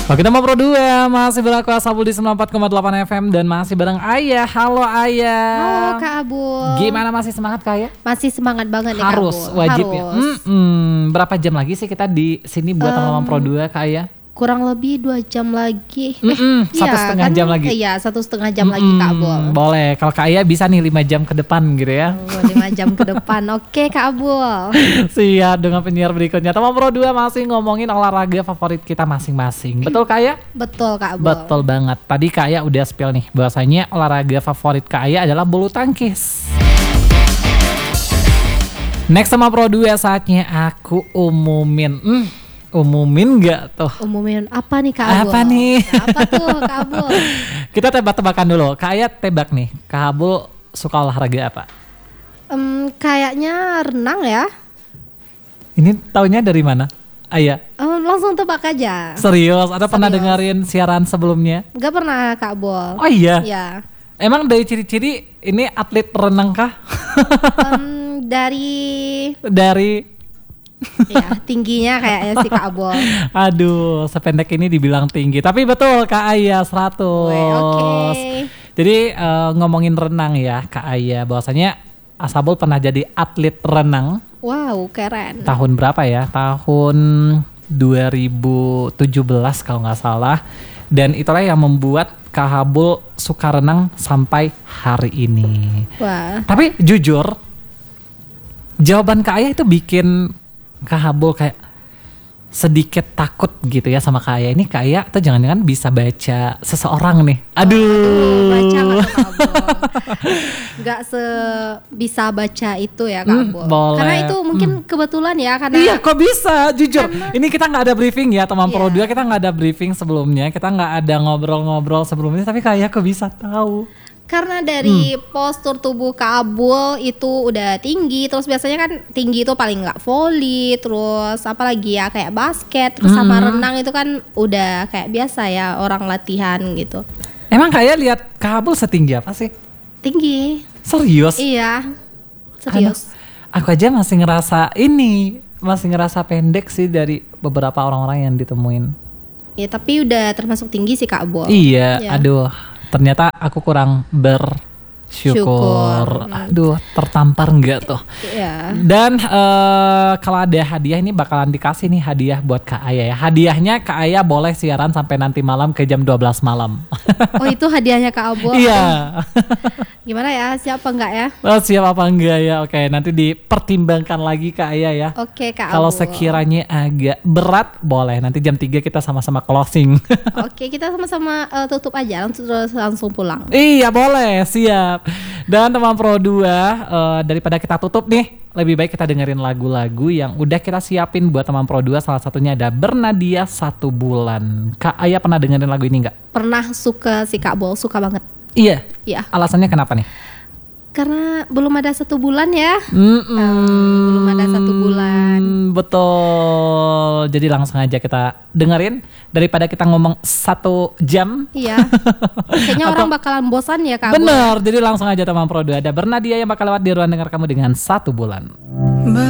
Oke, kita mau Pro 2 masih berlaku Asabul di 94,8 FM dan masih bareng Ayah. Halo Ayah. Halo Kak Abul. Gimana, masih semangat Kak Ayah? Masih semangat banget nih Harus, Kak Abul. wajib Harus. ya. Berapa jam lagi sih kita di sini buat teman-teman Pro 2 Kak Ayah? Kurang lebih 2 jam lagi. 1,5 jam lagi. Iya, 1,5 jam lagi Kak Abul. Boleh, kalau Kak Ayah bisa nih 5 jam ke depan gitu ya. 5 jam ke depan. Oke Kak Abul. Siap dengan penyiar berikutnya. Teman Pro 2 masih ngomongin olahraga favorit kita masing-masing. Betul Kak Ayah? Betul Kak Abul. Betul banget. Tadi Kak Ayah udah spill nih bahwasanya olahraga favorit Kak Ayah adalah bulu tangkis. Next sama Pro 2 saatnya aku umumin. Umumin gak tuh? Umumin apa nih Kak Abul? Apa nih? Apa tuh Kak Abul? Kita tebak-tebakan dulu. Kak Ayah tebak nih. Kak Abul suka olahraga apa? Kayaknya renang ya. Ini taunya dari mana? Ayah? Langsung tebak aja. Serius? Atau pernah Serius. dengerin siaran sebelumnya? Gak pernah Kak Abul. Oh iya? Iya. Emang dari ciri-ciri ini atlet renang kah? Dari Dari tingginya kayaknya sih Kak Abul. aduh, sependek ini dibilang tinggi. Tapi betul Kak Ayah 100. Oke. Jadi ngomongin renang ya Kak Ayah, bahwasanya Asabul pernah jadi atlet renang. Wow, keren. Tahun berapa ya? Tahun 2017 kalau nggak salah. Dan itulah yang membuat Kak Abul suka renang sampai hari ini. Wah. Tapi jujur, jawaban Kak Ayah itu bikin Kak Abul kayak sedikit takut gitu ya sama Kak Ayah. Ini Kak Ayah atau jangan-jangan bisa baca seseorang nih. Aduh. Baca nggak Kak Abul? Nggak bisa baca itu ya Kak Abul. boleh. Karena itu mungkin kebetulan ya karena Iya, kok bisa? Jujur, ini kita nggak ada briefing ya teman Pro 2, Iya. kita nggak ada briefing sebelumnya, kita nggak ada ngobrol-ngobrol sebelumnya, tapi Kak Ayah kok bisa tahu? karena dari postur tubuh Kak Abul itu udah tinggi, terus biasanya kan tinggi itu paling nggak volley, terus apalagi ya kayak basket, terus sama renang itu kan udah kayak biasa ya orang latihan gitu. Emang Kak Ayah lihat Kak Abul setinggi apa sih? Tinggi. Serius? Iya. Serius. Aku aja masih ngerasa pendek sih dari beberapa orang-orang yang ditemuin. Ya tapi udah termasuk tinggi sih Kak Abul. Iya, Ya. aduh, ternyata aku kurang bersyukur. Aduh, tertampar enggak tuh? Iya. Dan kalau ada hadiah ini bakalan dikasih nih hadiah buat Kak Ayah ya. Hadiahnya Kak Ayah boleh siaran sampai nanti malam ke jam 12 malam. Oh itu hadiahnya Kak Abul. Iya. Gimana ya? Siapa enggak ya? Oh, siap apa enggak ya? Oke, nanti dipertimbangkan lagi Kak Ayah ya. Oke Kak Kalau Abul. sekiranya agak berat boleh nanti jam 3 kita sama-sama closing. Oke kita sama-sama tutup aja langsung pulang. Iya boleh, siap. Dan teman Pro 2, daripada kita tutup nih, lebih baik kita dengerin lagu-lagu yang udah kita siapin buat teman Pro 2. Salah satunya ada Bernadia 1 Bulan. Kak Ayah pernah dengerin lagu ini gak? Pernah suka si Kak Abul, suka banget. Iya. Iya. Alasannya kenapa nih? Karena belum ada 1 bulan ya. Belum ada 1 bulan. Betul. Jadi langsung aja kita dengerin daripada kita ngomong 1 jam. Iya. Kayaknya orang bakalan bosan ya Kak Abul. Bener. Jadi langsung aja teman Pro 2, ada Bernadia yang bakal lewat di ruang dengar kamu dengan 1 bulan.